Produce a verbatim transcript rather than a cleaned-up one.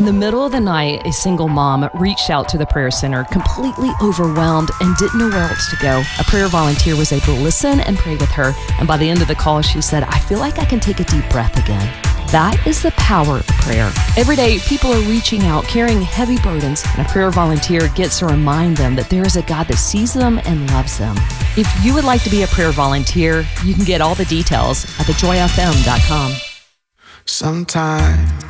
the middle of the night, a single mom reached out to the prayer center, completely overwhelmed and didn't know where else to go. A prayer volunteer was able to listen and pray with her, and by the end of the call, she said, "I feel like I can take a deep breath again." That is the power of prayer. Every day, people are reaching out, carrying heavy burdens, and a prayer volunteer gets to remind them that there is a God that sees them and loves them. If you would like to be a prayer volunteer, you can get all the details at the joy f m dot com. Sometimes